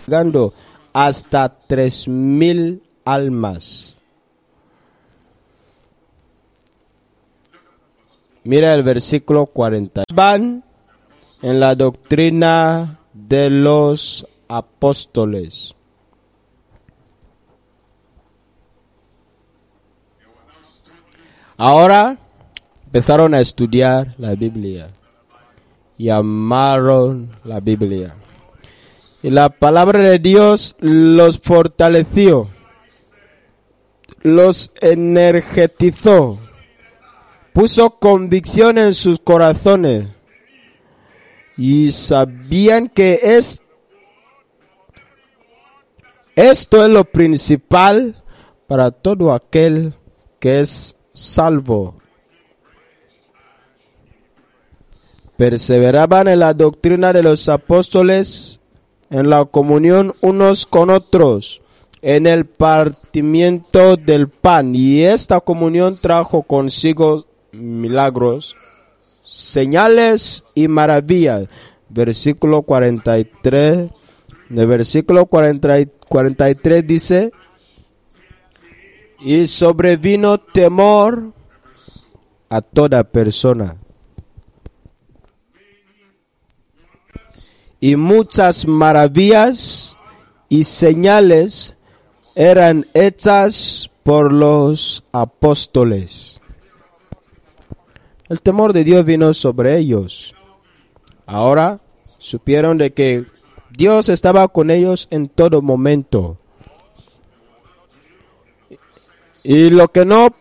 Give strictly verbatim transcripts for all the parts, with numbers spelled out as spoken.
llegando hasta tres mil almas. Mira el versículo cuarenta. Van en la doctrina de los apóstoles. Ahora empezaron a estudiar la Biblia y amaron la Biblia. Y la palabra de Dios los fortaleció, los energizó, puso convicción en sus corazones y sabían que es, esto es lo principal para todo aquel que es salvo. Perseveraban en la doctrina de los apóstoles, en la comunión unos con otros, en el partimiento del pan. Y esta comunión trajo consigo milagros, señales y maravillas. Versículo cuarenta y tres. En el versículo cuarenta y tres dice: y sobrevino temor a toda persona, y muchas maravillas y señales eran hechas por los apóstoles. El temor de Dios vino sobre ellos. Ahora supieron de que Dios estaba con ellos en todo momento. Y lo que no,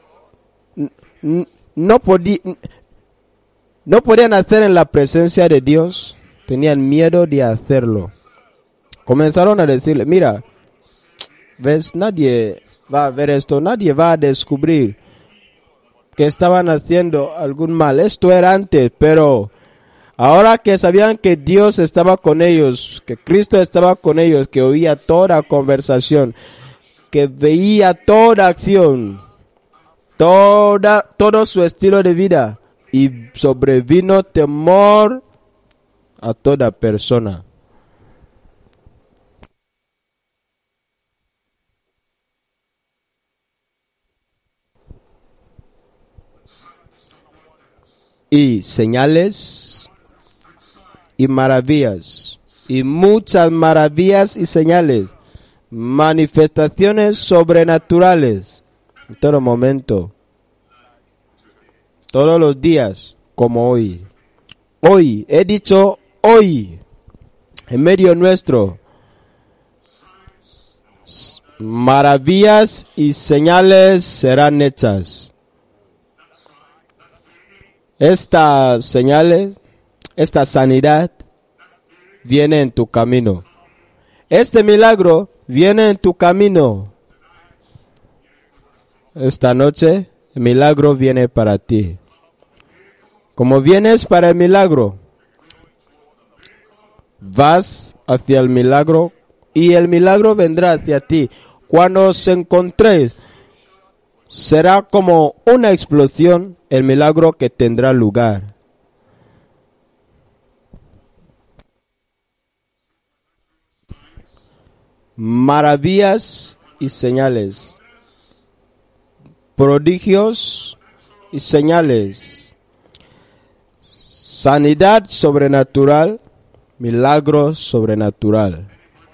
no, podí, no podían hacer en la presencia de Dios, tenían miedo de hacerlo. Comenzaron a decirle: mira, ves, nadie va a ver esto, nadie va a descubrir que estaban haciendo algún mal. Esto era antes, pero ahora que sabían que Dios estaba con ellos, que Cristo estaba con ellos, que oía toda conversación, que veía toda acción, toda, todo su estilo de vida, y sobrevino temor a toda persona. Y señales y maravillas, y muchas maravillas y señales, manifestaciones sobrenaturales en todo momento, todos los días, como hoy. Hoy, he dicho hoy, en medio nuestro, maravillas y señales serán hechas. Estas señales, esta sanidad viene en tu camino. Este milagro viene en tu camino. Esta noche, el milagro viene para ti. Como vienes para el milagro, vas hacia el milagro y el milagro vendrá hacia ti. Cuando os encontréis, será como una explosión el milagro que tendrá lugar. Maravillas y señales, prodigios y señales, sanidad sobrenatural, milagros sobrenatural.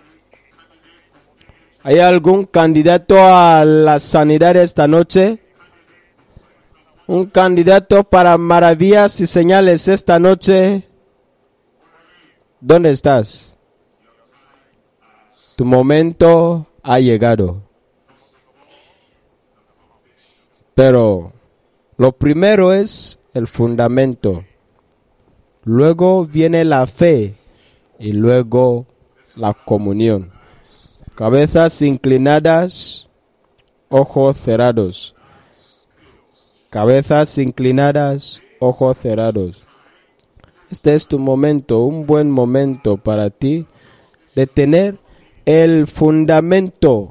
¿Hay algún candidato a la sanidad esta noche? ¿Un candidato para maravillas y señales esta noche? ¿Dónde estás? Tu momento ha llegado. Pero lo primero es el fundamento. Luego viene la fe y luego la comunión. Cabezas inclinadas, ojos cerrados. Cabezas inclinadas, ojos cerrados. Este es tu momento, un buen momento para ti de tener el fundamento.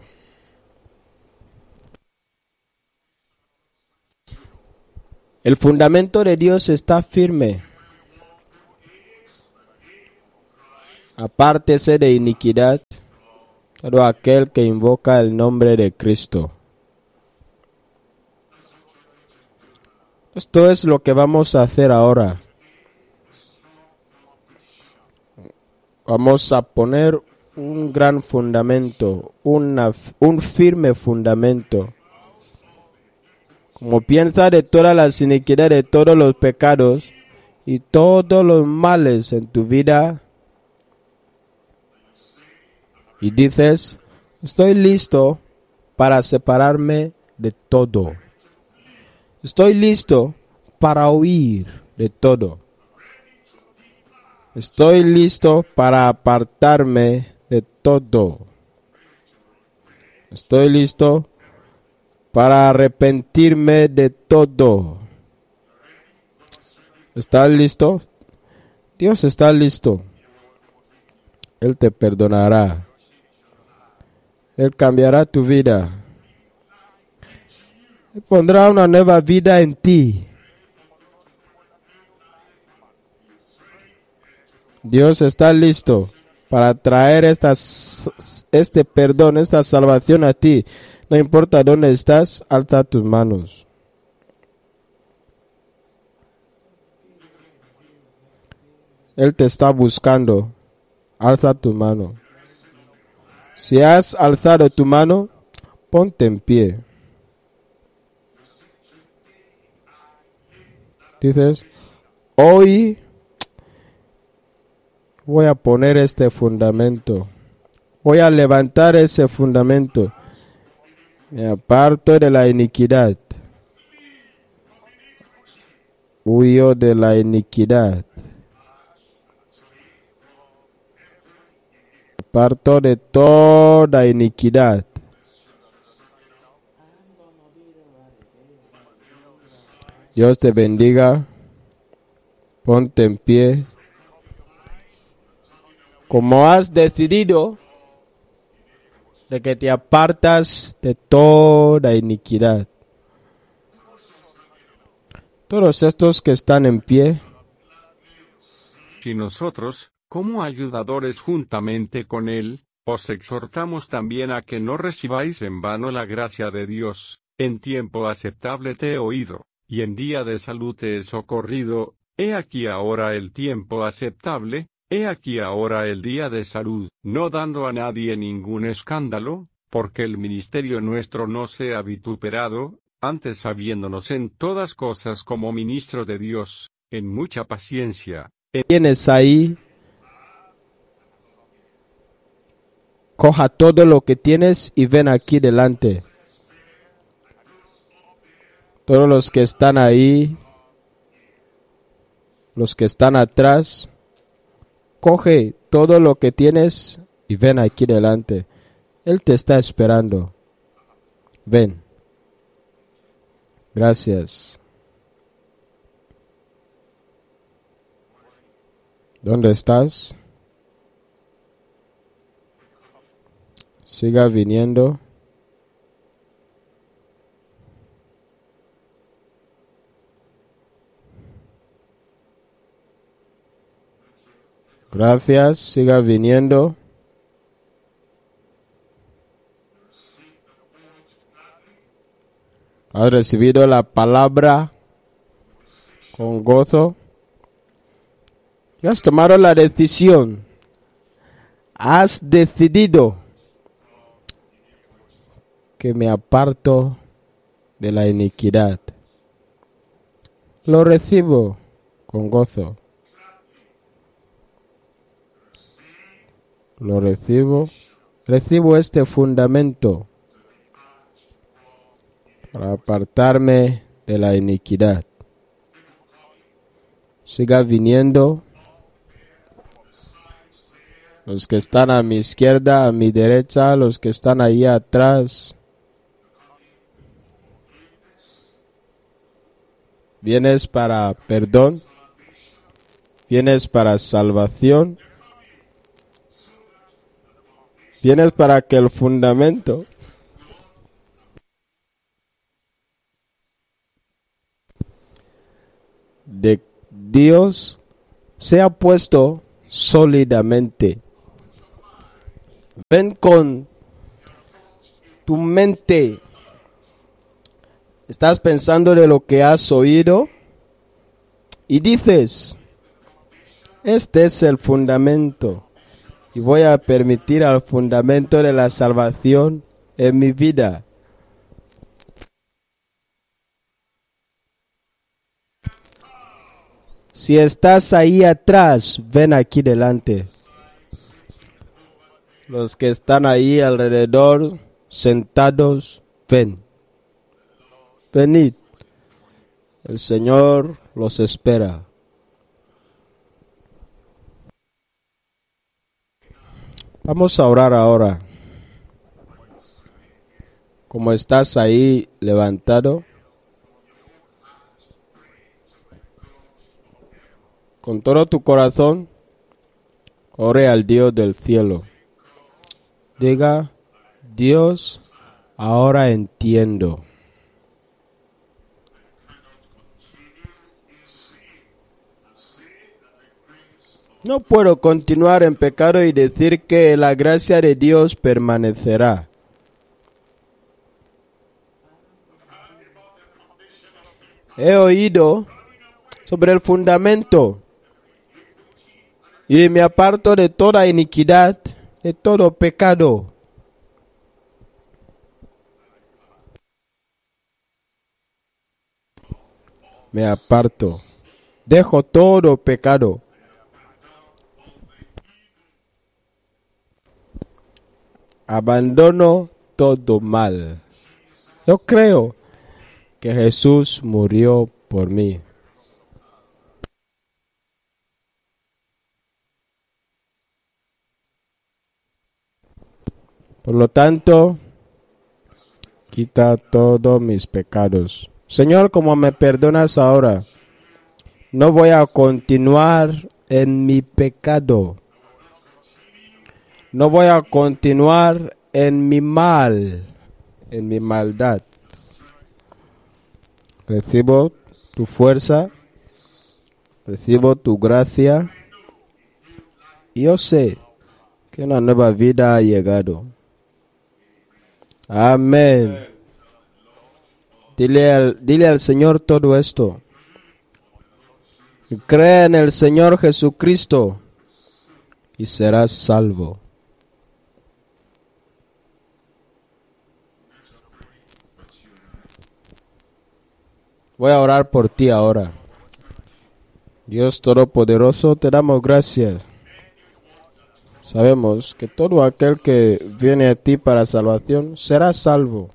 El fundamento de Dios está firme. Apártese de iniquidad, todo aquel que invoca el nombre de Cristo. Esto es lo que vamos a hacer ahora. Vamos a poner un gran fundamento, una, un firme fundamento. Como piensa de todas las iniquidades, de todos los pecados y todos los males en tu vida, y dices, estoy listo para separarme de todo. Estoy listo para huir de todo. Estoy listo para apartarme de todo. Estoy listo para arrepentirme de todo. ¿Estás listo? Dios está listo. Él te perdonará. Él cambiará tu vida. Él pondrá una nueva vida en ti. Dios está listo para traer estas, este perdón, esta salvación a ti. No importa dónde estás, alza tus manos. Él te está buscando. Alza tu mano. Si has alzado tu mano, ponte en pie. Dices, hoy voy a poner este fundamento. Voy a levantar ese fundamento. Me aparto de la iniquidad. Huyo de la iniquidad. Aparto de toda iniquidad. Dios te bendiga. Ponte en pie. Como has decidido de que te apartas de toda iniquidad. Todos estos que están en pie. Y nosotros, como ayudadores juntamente con Él, os exhortamos también a que no recibáis en vano la gracia de Dios. En tiempo aceptable te he oído, y en día de salud te he socorrido. He aquí ahora el tiempo aceptable, he aquí ahora el día de salud, no dando a nadie ningún escándalo, porque el ministerio nuestro no sea vituperado, antes sabiéndonos en todas cosas como ministro de Dios, en mucha paciencia. Tienes ahí, coja todo lo que tienes y ven aquí delante. Todos los que están ahí, los que están atrás, coge todo lo que tienes y ven aquí delante. Él te está esperando. Ven. Gracias. ¿Dónde estás? Siga viniendo. Gracias, siga viniendo. Has recibido la palabra con gozo. Y has tomado la decisión. Has decidido que me aparto de la iniquidad. Lo recibo con gozo. Lo recibo. Recibo este fundamento para apartarme de la iniquidad. Siga viniendo. Los que están a mi izquierda, a mi derecha, los que están ahí atrás. Vienes para perdón. Vienes para salvación. Vienes para que el fundamento de Dios sea puesto sólidamente. Ven con tu mente. Estás pensando de lo que has oído y dices, este es el fundamento y voy a permitir al fundamento de la salvación en mi vida. Si estás ahí atrás, ven aquí delante. Los que están ahí alrededor, sentados, ven. Venid. El Señor los espera. Vamos a orar ahora. Como estás ahí levantado, con todo tu corazón, ore al Dios del cielo. Diga, Dios, ahora entiendo. No puedo continuar en pecado y decir que la gracia de Dios permanecerá. He oído sobre el fundamento y me aparto de toda iniquidad, de todo pecado. Me aparto, dejo todo pecado. Abandono todo mal. Yo creo que Jesús murió por mí. Por lo tanto, quita todos mis pecados. Señor, como me perdonas ahora, no voy a continuar en mi pecado. No voy a continuar en mi mal, en mi maldad. Recibo tu fuerza, recibo tu gracia. Y yo sé que una nueva vida ha llegado. Amén. Dile al, dile al Señor todo esto. Cree en el Señor Jesucristo y serás salvo. Voy a orar por ti ahora. Dios Todopoderoso, te damos gracias. Sabemos que todo aquel que viene a ti para salvación será salvo.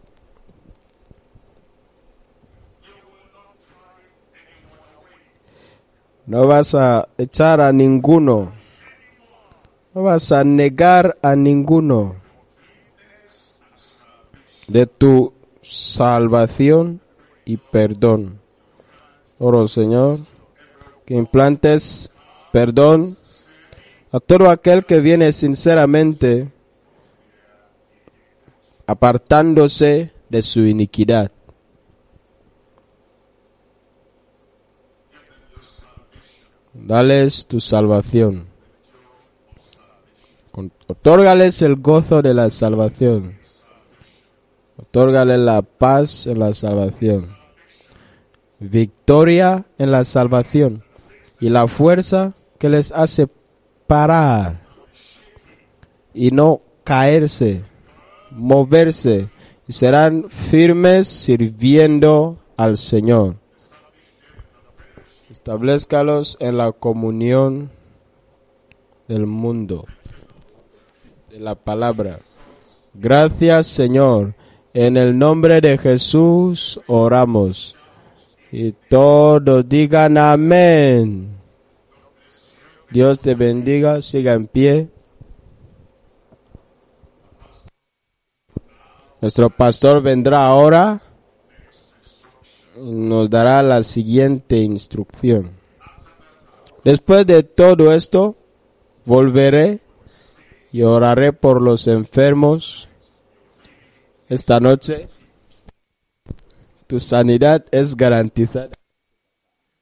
No vas a echar a ninguno. No vas a negar a ninguno de tu salvación y perdón. Oro, Señor, que implantes perdón a todo aquel que viene sinceramente apartándose de su iniquidad. Dales tu salvación. Otórgales el gozo de la salvación. Otórgales la paz en la salvación. Victoria en la salvación. Y la fuerza que les hace parar y no caerse, moverse, y serán firmes sirviendo al Señor. Establezcalos en la comunión del mundo, de la palabra. Gracias, Señor. En el nombre de Jesús oramos. Y todos digan amén. Dios te bendiga, siga en pie. Nuestro pastor vendrá ahora y nos dará la siguiente instrucción. Después de todo esto, volveré y oraré por los enfermos. Esta noche, tu sanidad es garantizada.